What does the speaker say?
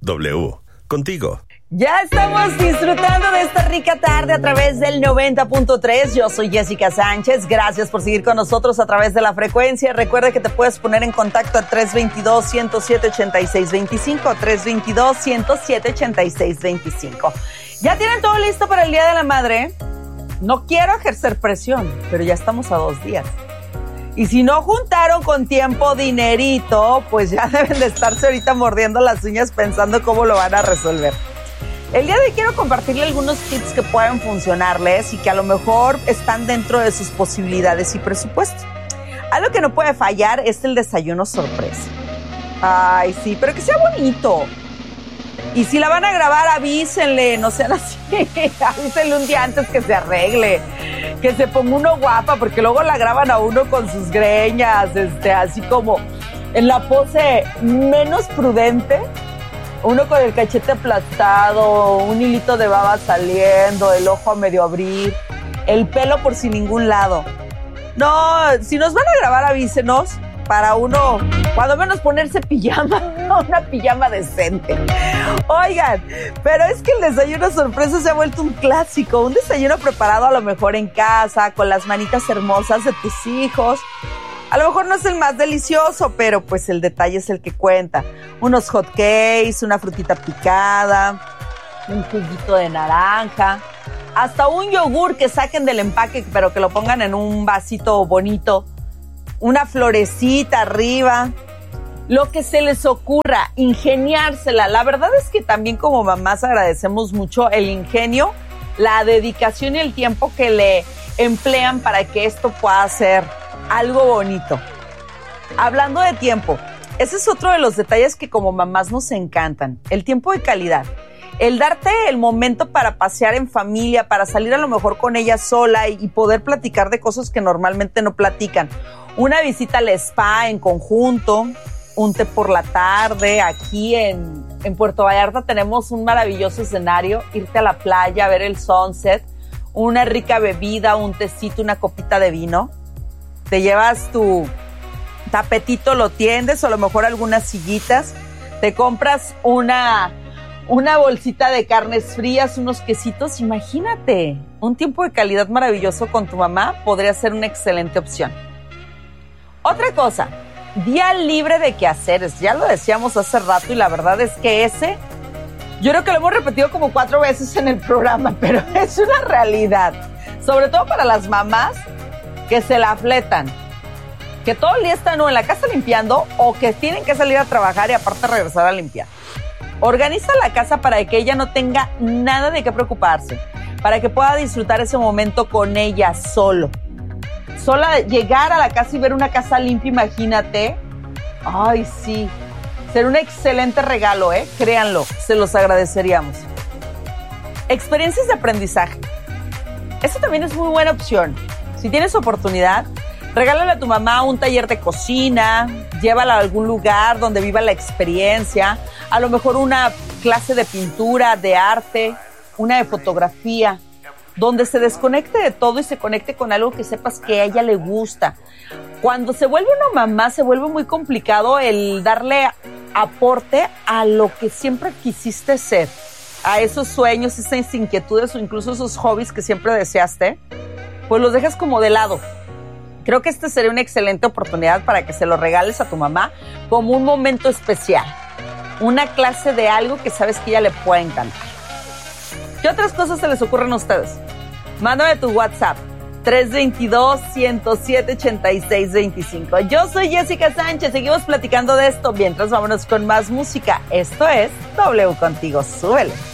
W, contigo. Ya estamos disfrutando de esta rica tarde a través del 90.3. Yo soy Jessica Sánchez. Gracias por seguir con nosotros a través de la frecuencia. Recuerda que te puedes poner en contacto al 322-107-8625. 322-107-8625. ¿Ya tienen todo listo para el Día de la Madre? No quiero ejercer presión, pero ya estamos a 2 días. Y si no juntaron con tiempo dinerito, pues ya deben de estarse ahorita mordiendo las uñas pensando cómo lo van a resolver. El día de hoy quiero compartirle algunos tips que pueden funcionarles y que a lo mejor están dentro de sus posibilidades y presupuesto. Algo que no puede fallar es el desayuno sorpresa. Ay, sí, pero que sea bonito. Y si la van a grabar, avísenle, no sean así. Avísenle un día antes que se arregle, que se ponga uno guapa, porque luego la graban a uno con sus greñas, así como en la pose menos prudente. Uno con el cachete aplastado, un hilito de baba saliendo, el ojo a medio abrir, el pelo por sin ningún lado. No, si nos van a grabar, avísenos para uno, cuando menos ponerse pijama, una pijama decente. Oigan, pero es que el desayuno sorpresa se ha vuelto un clásico, un desayuno preparado a lo mejor en casa, con las manitas hermosas de tus hijos. A lo mejor no es el más delicioso, pero pues el detalle es el que cuenta. Unos hot cakes, una frutita picada, un juguito de naranja, hasta un yogur que saquen del empaque, pero que lo pongan en un vasito bonito, una florecita arriba, lo que se les ocurra, ingeniársela. La verdad es que también como mamás agradecemos mucho el ingenio, la dedicación y el tiempo que le emplean para que esto pueda ser algo bonito. Hablando de tiempo, ese es otro de los detalles que como mamás nos encantan, el tiempo de calidad. El darte el momento para pasear en familia, para salir a lo mejor con ella sola y poder platicar de cosas que normalmente no platican. Una visita al spa en conjunto, un té por la tarde. Aquí en Puerto Vallarta tenemos un maravilloso escenario, irte a la playa, ver el sunset, una rica bebida, un tecito, una copita de vino. Te llevas tu tapetito, lo tiendes, o a lo mejor algunas sillitas. Te compras una bolsita de carnes frías, unos quesitos. Imagínate, un tiempo de calidad maravilloso con tu mamá podría ser una excelente opción. Otra cosa, día libre de quehaceres. Ya lo decíamos hace rato y la verdad es que yo creo que lo hemos repetido como 4 veces en el programa, pero es una realidad. Sobre todo para las mamás que se la fletan, que todo el día están o en la casa limpiando o que tienen que salir a trabajar y aparte regresar a limpiar. Organiza la casa para que ella no tenga nada de qué preocuparse, para que pueda disfrutar ese momento con ella solo. Sola, llegar a la casa y ver una casa limpia, imagínate. Ay, sí. Será un excelente regalo, créanlo, se los agradeceríamos. Experiencias de aprendizaje. Eso también es muy buena opción. Si tienes oportunidad, regálale a tu mamá un taller de cocina, llévala a algún lugar donde viva la experiencia, a lo mejor una clase de pintura, de arte, una de fotografía, donde se desconecte de todo y se conecte con algo que sepas que a ella le gusta. Cuando se vuelve una mamá, se vuelve muy complicado el darle aporte a lo que siempre quisiste ser, a esos sueños, esas inquietudes o incluso esos hobbies que siempre deseaste, pues los dejas como de lado. Creo que esta sería una excelente oportunidad para que se lo regales a tu mamá como un momento especial, una clase de algo que sabes que a ella le puede encantar. ¿Qué otras cosas se les ocurren a ustedes? Mándame tu WhatsApp, 322-107-8625. Yo soy Jessica Sánchez, seguimos platicando de esto mientras vámonos con más música. Esto es W Contigo, súbele.